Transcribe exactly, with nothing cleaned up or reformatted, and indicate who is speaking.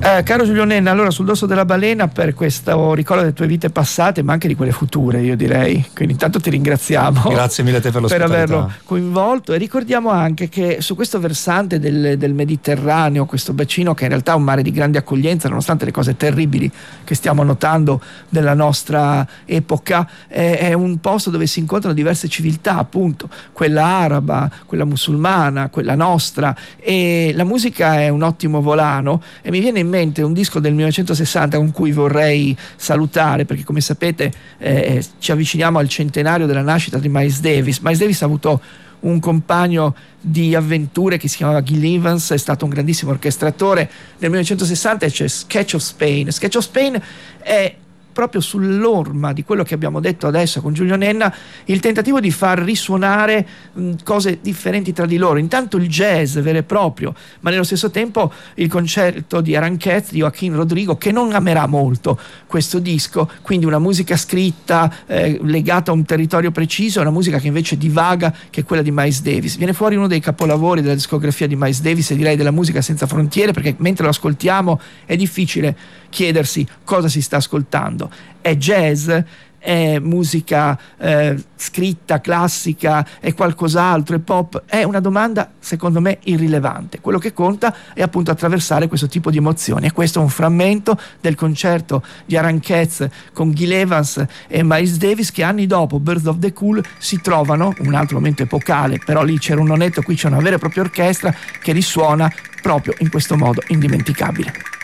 Speaker 1: Eh, caro Giulio Nenna, allora sul dorso della balena per questo ricordo delle tue vite passate, ma anche di quelle future, io direi. Quindi intanto ti ringraziamo.
Speaker 2: Grazie mille a te per l'ospitalità.
Speaker 1: Per averlo coinvolto, e ricordiamo anche che su questo versante del, del Mediterraneo, questo bacino che in realtà è un mare di grande accoglienza, nonostante le cose terribili che stiamo notando della nostra epoca, è, è un posto dove si incontrano diverse civiltà, appunto, quella araba, quella musulmana, quella nostra, e la musica è un ottimo volano. E mi viene in mente un disco del millenovecentosessanta con cui vorrei salutare, perché come sapete eh, ci avviciniamo al centenario della nascita di Miles Davis. Miles Davis ha avuto un compagno di avventure che si chiamava Gil Evans, è stato un grandissimo orchestratore. Nel millenovecentosessanta c'è Sketch of Spain. Sketch of Spain è proprio sull'orma di quello che abbiamo detto adesso con Giulio Nenna, il tentativo di far risuonare mh, cose differenti tra di loro, intanto il jazz vero e proprio, ma nello stesso tempo il concerto di Aranjuez di Joaquín Rodrigo, che non amerà molto questo disco, quindi una musica scritta eh, legata a un territorio preciso, una musica che invece divaga, che è quella di Miles Davis. Viene fuori uno dei capolavori della discografia di Miles Davis, e direi della musica senza frontiere, perché mentre lo ascoltiamo è difficile chiedersi cosa si sta ascoltando. È jazz? È musica eh, scritta, classica? È qualcos'altro? È pop? È una domanda secondo me irrilevante. Quello che conta è appunto attraversare questo tipo di emozioni, e questo è un frammento del concerto di Aranjuez con Gil Evans e Miles Davis, che anni dopo Birds of the Cool si trovano, un altro momento epocale, però lì c'era un nonetto, qui c'è una vera e propria orchestra che risuona proprio in questo modo indimenticabile.